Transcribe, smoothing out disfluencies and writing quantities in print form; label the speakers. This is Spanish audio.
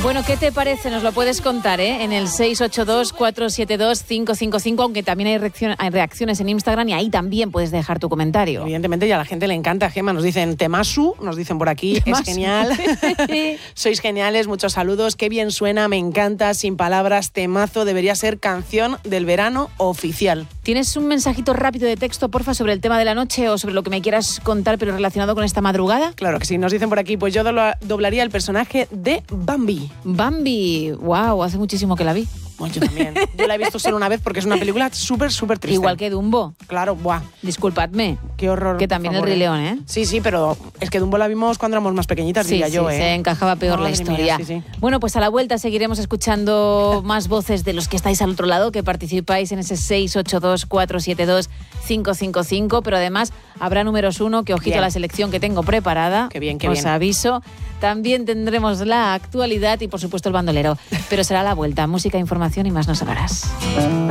Speaker 1: Bueno, ¿qué te parece? Nos lo puedes contar, en el 682-472-555, aunque también hay reacciones en Instagram y ahí también puedes dejar tu comentario.
Speaker 2: Evidentemente, y a la gente le encanta, Gemma. Nos dicen temasu, nos dicen por aquí, temasu. Es genial. Sois geniales, muchos saludos, qué bien suena, me encanta, sin palabras, temazo, debería ser canción del verano oficial.
Speaker 1: ¿Tienes un mensajito rápido de texto, porfa, sobre el tema de la noche o sobre lo que me quieras contar, pero relacionado con esta madrugada?
Speaker 2: Claro que sí, nos dicen por aquí, pues yo doblaría el personaje de Bambi.
Speaker 1: Bambi, wow, hace muchísimo que la vi.
Speaker 2: Bueno, yo también. Yo la he visto solo una vez porque es una película súper triste.
Speaker 1: Igual que Dumbo.
Speaker 2: Claro, buah.
Speaker 1: Disculpadme.
Speaker 2: Qué horror.
Speaker 1: Que también el Rey León, ¿eh?
Speaker 2: Sí, pero es que Dumbo la vimos cuando éramos más pequeñitas, diría yo,
Speaker 1: se encajaba peor la historia.
Speaker 2: Mía, sí.
Speaker 1: Bueno, pues a la vuelta seguiremos escuchando más voces de los que estáis al otro lado, que participáis en ese 682-472-555, pero además habrá números 1, que ojito a la selección que tengo preparada.
Speaker 2: Qué bien, qué
Speaker 1: bien. Os aviso. También tendremos la actualidad y, por supuesto, el bandolero. Pero será la vuelta. Música, información y más no sabrás.